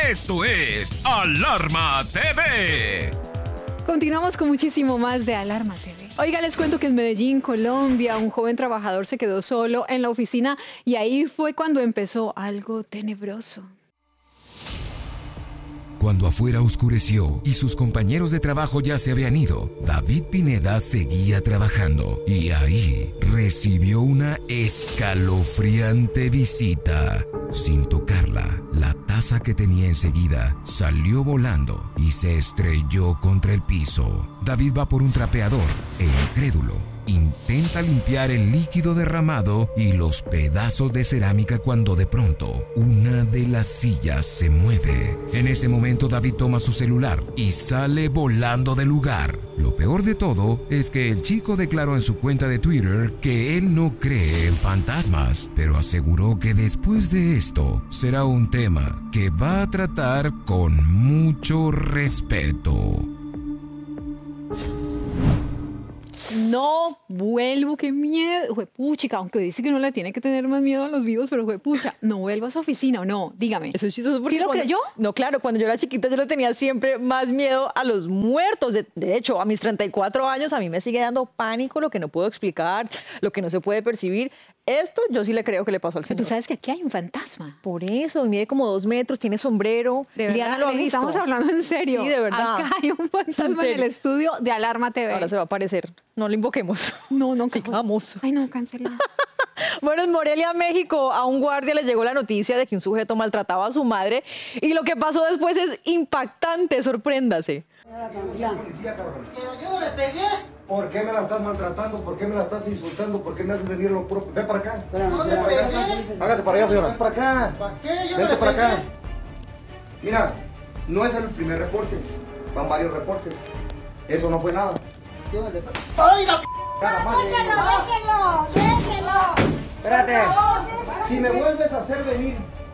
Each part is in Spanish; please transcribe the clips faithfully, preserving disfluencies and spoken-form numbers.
Esto es Alarma T V. Continuamos con muchísimo más de Alarma T V. Oiga, les cuento que en Medellín, Colombia, un joven trabajador se quedó solo en la oficina y ahí fue cuando empezó algo tenebroso. Cuando afuera oscureció y sus compañeros de trabajo ya se habían ido, David Pineda seguía trabajando y ahí recibió una escalofriante visita. Sin tocarla, la taza que tenía enseguida salió volando y se estrelló contra el piso. David va por un trapeador e incrédulo intenta limpiar el líquido derramado y los pedazos de cerámica cuando de pronto una de las sillas se mueve. En ese momento David toma su celular y sale volando del lugar. Lo peor de todo es que el chico declaró en su cuenta de Twitter que él no cree en fantasmas, pero aseguró que después de esto será un tema que va a tratar con mucho respeto. No vuelvo, qué miedo. Juepuchica, aunque dice que no le tiene que tener más miedo a los vivos, pero juepucha, no vuelvo a su oficina o no, dígame. Eso es chistoso porque ¿Sí lo cuando, creyó? No, claro, cuando yo era chiquita yo le tenía siempre más miedo a los muertos. De, de hecho, a mis treinta y cuatro años a mí me sigue dando pánico lo que no puedo explicar, lo que no se puede percibir. Esto yo sí le creo que le pasó al señor. Pero tú sabes que aquí hay un fantasma. Por eso, mide como dos metros, tiene sombrero. De Liana verdad, lo ha visto. estamos hablando en serio. Sí, de verdad. Acá hay un fantasma en, en el estudio de Alarma T V. Ahora se va a aparecer. No lo invoquemos. No, no. Sigamos. Ay, no, cancelado. Bueno, en Morelia, México, a un guardia le llegó la noticia de que un sujeto maltrataba a su madre y lo que pasó después es impactante, sorpréndase. Pero yo no le pegué. ¿Por qué me la estás maltratando? ¿Por qué me la estás insultando? ¿Por qué me haces venir lo propio? Ven para acá. No le pegué. Hágase para allá, señora. Ven para acá. ¿Para qué? Yo no Vente le para pegué. acá. Mira, no es el primer reporte. Van varios reportes. Eso no fue nada. Yo no le pegué. ¡Ay, la p***! Cara, madre. Déjenlo, déjenlo. Espérate. Si me vuelves a hacer venir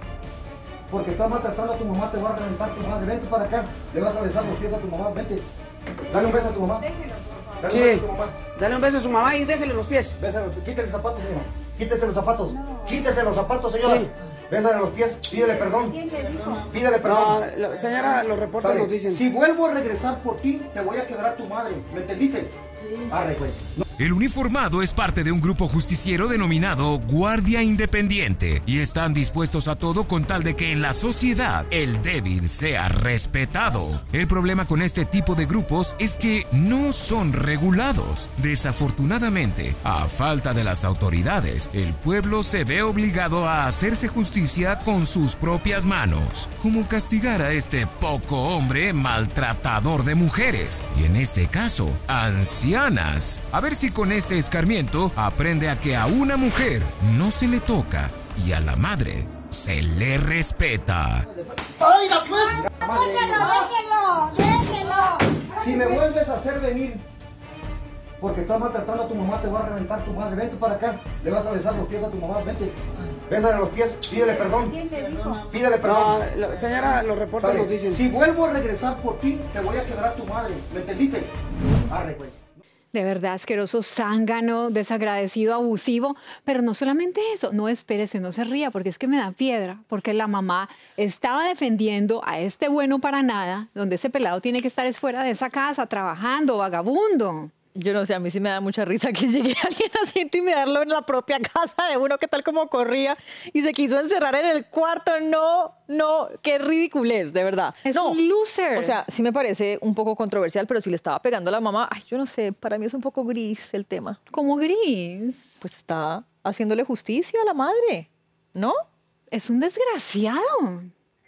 porque estás maltratando a tu mamá, te va a reventar tu madre. Vente para acá. Le vas a besar los pies a tu mamá. Vente. Dale un beso a tu mamá. Dale Sí. un beso a tu mamá. Dale un beso a su mamá y bésale los pies. Bésale, quítale los zapatos, señor. Quítese los zapatos. Quítese los zapatos, señora. Sí. Bésale los pies. Pídele perdón. Pídele No, perdón. lo- señora, los reportes ¿Sabe? nos dicen. Si vuelvo a regresar por ti, te voy a quebrar tu madre. ¿Me entendiste? Sí. Arre, pues. No. El uniformado es parte de un grupo justiciero denominado Guardia Independiente y están dispuestos a todo con tal de que en la sociedad el débil sea respetado. El problema con este tipo de grupos es que no son regulados. Desafortunadamente, a falta de las autoridades, el pueblo se ve obligado a hacerse justicia con sus propias manos, como castigar a este poco hombre maltratador de mujeres, y en este caso, ancianas. A ver si con este escarmiento aprende a que a una mujer no se le toca y a la madre se le respeta. ¡Ay, la pues! Déjenlo, déjenlo, déjenlo. Si me vuelves a hacer venir porque estás maltratando a tu mamá, te va a reventar tu madre. Vente para acá. Le vas a besar los pies a tu mamá. Vente. Bésale los pies. Pídele perdón. Pídele perdón. No, lo- señora, los reportes ¿Sabe? nos dicen. Si vuelvo a regresar por ti, te voy a quebrar tu madre. ¿Me entendiste? Arre, pues. De verdad, asqueroso, zángano, desagradecido, abusivo. Pero no solamente eso, no espérese, no se ría, porque es que me da piedra, porque la mamá estaba defendiendo a este bueno para nada, donde ese pelado tiene que estar es fuera de esa casa, trabajando, vagabundo. Yo no sé, a mí sí me da mucha risa que llegue alguien así a intimidarlo en la propia casa de uno, que tal como corría y se quiso encerrar en el cuarto. No, no, qué ridiculez, de verdad. Es no, un loser. O sea, sí me parece un poco controversial, pero si le estaba pegando a la mamá, ay, yo no sé, para mí es un poco gris el tema. Como gris. Pues está haciéndole justicia a la madre, ¿no? Es un desgraciado.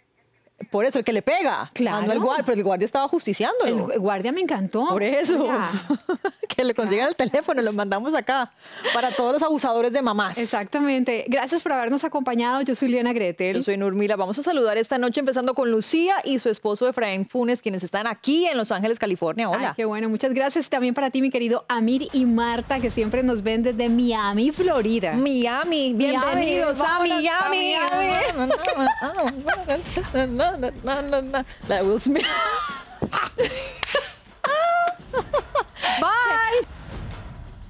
Por eso, el que le pega. Claro. Ah, no el guardia, pero el guardia estaba justiciándolo. El guardia me encantó. Por eso. Oiga. Que le consigan el teléfono, lo mandamos acá. Para todos los abusadores de mamás. Exactamente. Gracias por habernos acompañado. Yo soy Liana Gretel. Yo soy Nurmila. Vamos a saludar esta noche empezando con Lucía y su esposo Efraín Funes, quienes están aquí en Los Ángeles, California. Hola. Ay, qué bueno. Muchas gracias también para ti, mi querido Amir y Marta, que siempre nos ven desde Miami, Florida. Miami. Bienvenidos a Vámonos a Miami. Miami. La de Will Smith.